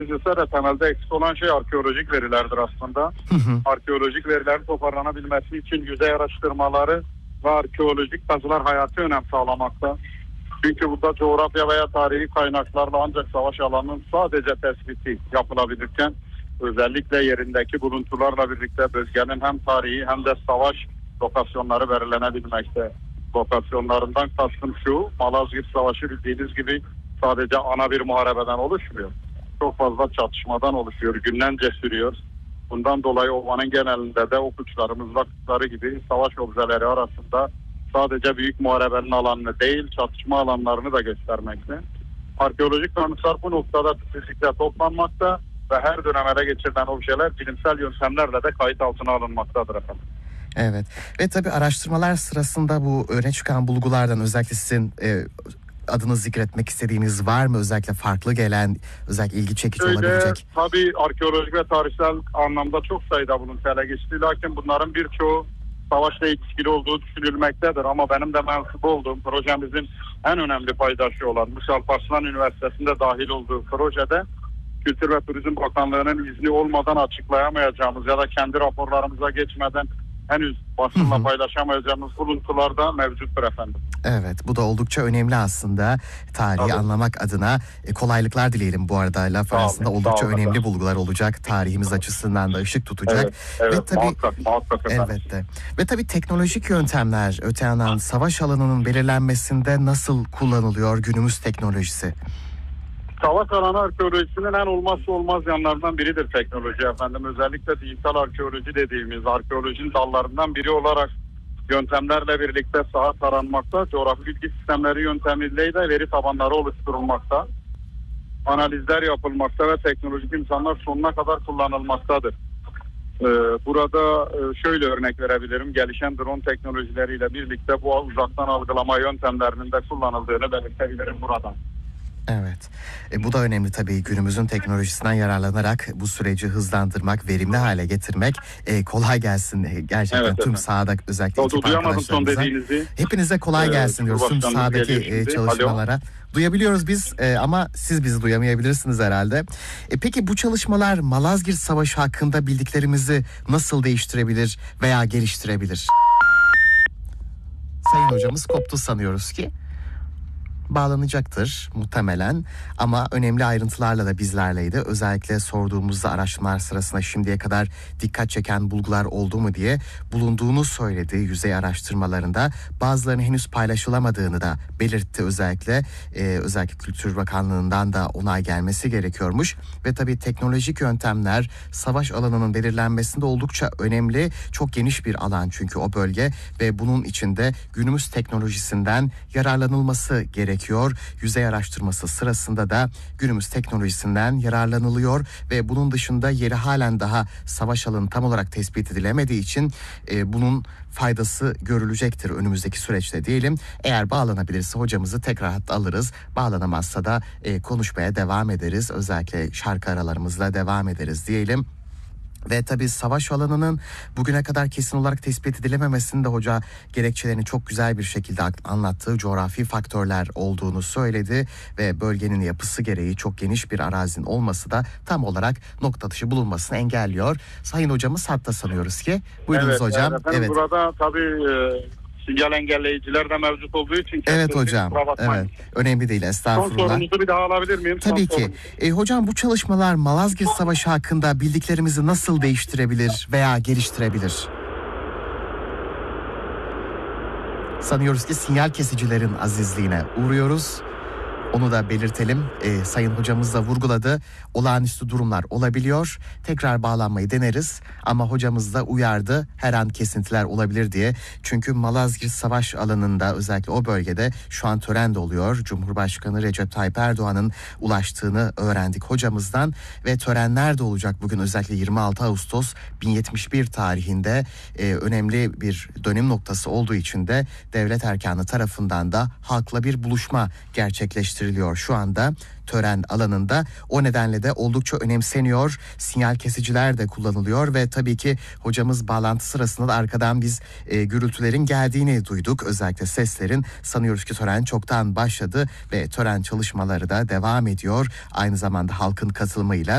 de temelde eksik olan şey arkeolojik verilerdir aslında. Hı hı. Arkeolojik verilerin toparlanabilmesi için yüzey araştırmaları ve arkeolojik kazılar hayati önem sağlamakta. Çünkü burada coğrafya veya tarihi kaynaklarla ancak savaş alanının sadece tespiti yapılabilirken özellikle yerindeki buluntularla birlikte bölgenin hem tarihi hem de savaş lokasyonları belirlenebilmekte. Lokasyonlarından kastım şu: Malazgirt Savaşı bildiğiniz gibi sadece ana bir muharebeden oluşmuyor. Çok fazla çatışmadan oluşuyor, günlerce sürüyor. Bundan dolayı ovanın genelinde de okuçlarımız vakıfları gibi savaş objeleri arasında sadece büyük muharebenin alanını değil, çatışma alanlarını da göstermekte. Arkeolojik kanıtlar bu noktada titizlikle toplanmakta ve her dönemde geçirilen objeler bilimsel yöntemlerle de kayıt altına alınmaktadır efendim. Evet ve tabii araştırmalar sırasında bu öne çıkan bulgulardan özellikle sizin adını zikretmek istediğiniz var mı? Özellikle farklı gelen, özellikle ilgi çekici olabilecek. Tabii arkeolojik ve tarihsel anlamda çok sayıda buluntu ele geçti. Lakin bunların birçoğu savaşla ilişkili olduğu düşünülmektedir. Ama benim de mensup olduğum projemizin en önemli paydaşı olan Musa Alparslan Üniversitesi'nde dahil olduğu projede Kültür ve Turizm Bakanlığı'nın izni olmadan açıklayamayacağımız ya da kendi raporlarımıza geçmeden henüz basınla paylaşamayacağımız buluntular da mevcuttur efendim. Evet, bu da oldukça önemli aslında. Tarihi anlamak adına kolaylıklar dileyelim bu arada. Laf arasında oldukça önemli bulgular olacak. Tarihimiz açısından da ışık tutacak. Evet, ve tabii, muhakkak efendim. Elbette. Ve tabii teknolojik yöntemler öte yandan savaş alanının belirlenmesinde nasıl kullanılıyor günümüz teknolojisi? Savaş alanı arkeolojisinin en olmazsa olmaz yanlarından biridir teknoloji efendim. Özellikle dijital arkeoloji dediğimiz arkeolojinin dallarından biri olarak yöntemlerle birlikte saha taranmakta, coğrafi bilgi sistemleri yöntemiyle de veri tabanları oluşturulmakta, analizler yapılmakta ve teknolojik imkanlar sonuna kadar kullanılmaktadır. Burada şöyle örnek verebilirim. Gelişen drone teknolojileriyle birlikte bu uzaktan algılama yöntemlerinin de kullanıldığını belirtebilirim buradan. Evet. Bu da önemli tabii, günümüzün teknolojisinden yararlanarak bu süreci hızlandırmak, verimli hale getirmek. Kolay gelsin gerçekten tüm sahada özellikle ekip arkadaşlarımıza. Hepinize kolay gelsin diyoruz tüm sahadaki çalışmalara. Alo. Duyabiliyoruz biz ama siz bizi duyamayabilirsiniz herhalde. Peki bu çalışmalar Malazgirt Savaşı hakkında bildiklerimizi nasıl değiştirebilir veya geliştirebilir? Sayın hocamız koptu sanıyoruz ki. Bağlanacaktır muhtemelen ama önemli ayrıntılarla da bizlerleydi. Özellikle sorduğumuzda araştırmalar sırasında şimdiye kadar dikkat çeken bulgular oldu mu diye bulunduğunu söyledi yüzey araştırmalarında. Bazılarının henüz paylaşılamadığını da belirtti özellikle. Özellikle Kültür Bakanlığı'ndan da onay gelmesi gerekiyormuş. Ve tabii teknolojik yöntemler savaş alanının belirlenmesinde oldukça önemli. Çok geniş bir alan çünkü o bölge ve bunun içinde günümüz teknolojisinden yararlanılması gerekiyor. Yüzey araştırması sırasında da günümüz teknolojisinden yararlanılıyor ve bunun dışında yeri halen daha savaş alanı tam olarak tespit edilemediği için bunun faydası görülecektir önümüzdeki süreçte diyelim. Eğer bağlanabilirse hocamızı tekrar hatta alırız. Bağlanamazsa da konuşmaya devam ederiz. Özellikle şarkı aralarımızla devam ederiz diyelim. Ve tabii savaş alanının bugüne kadar kesin olarak tespit edilememesinin de hoca gerekçelerini çok güzel bir şekilde anlattığı coğrafi faktörler olduğunu söyledi ve bölgenin yapısı gereği çok geniş bir arazinin olması da tam olarak nokta atışı bulunmasını engelliyor. Sayın hocamız hatta sanıyoruz ki. Buyurunuz hocam. Evet. Burada tabii sinyal engelleyiciler de mevcut olduğu için. Evet hocam. Evet. Önemli değil, estağfurullah. Son sorunuzu bir daha alabilir miyim? Tabii ki. Hocam bu çalışmalar Malazgirt Savaşı hakkında bildiklerimizi nasıl değiştirebilir veya geliştirebilir? Sanıyoruz ki sinyal kesicilerin azizliğine uğruyoruz. Onu da belirtelim. Sayın hocamız da vurguladı. Olağanüstü durumlar olabiliyor. Tekrar bağlanmayı deneriz. Ama hocamız da uyardı. Her an kesintiler olabilir diye. Çünkü Malazgirt Savaş alanında özellikle o bölgede şu an tören de oluyor. Cumhurbaşkanı Recep Tayyip Erdoğan'ın ulaştığını öğrendik hocamızdan. Ve törenler de olacak bugün özellikle 26 Ağustos 1071 tarihinde önemli bir dönüm noktası olduğu için de devlet erkanı tarafından da halkla bir buluşma gerçekleştiriliyor şu anda tören alanında. O nedenle de oldukça önemseniyor. Sinyal kesiciler de kullanılıyor ve tabii ki hocamız bağlantı sırasında da arkadan biz gürültülerin geldiğini duyduk. Özellikle seslerin. Sanıyoruz ki tören çoktan başladı ve tören çalışmaları da devam ediyor. Aynı zamanda halkın katılımıyla.